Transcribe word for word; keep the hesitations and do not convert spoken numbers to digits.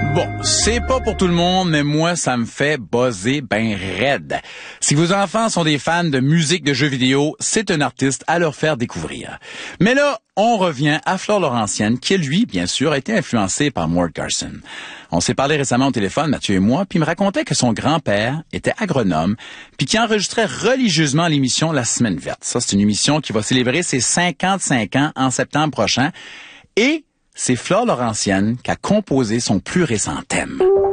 Bon, c'est pas pour tout le monde, mais moi, ça me fait buzzer ben raide. Si vos enfants sont des fans de musique, de jeux vidéo, c'est un artiste à leur faire découvrir. Mais là, on revient à Flore Laurentienne, qui, lui, bien sûr, a été influencé par Mort Garson. On s'est parlé récemment au téléphone, Mathieu et moi, puis il me racontait que son grand-père était agronome, puis qui enregistrait religieusement l'émission La Semaine Verte. Ça, c'est une émission qui va célébrer ses cinquante-cinq ans en septembre prochain. Et c'est Flore Laurentienne qui a composé son plus récent thème.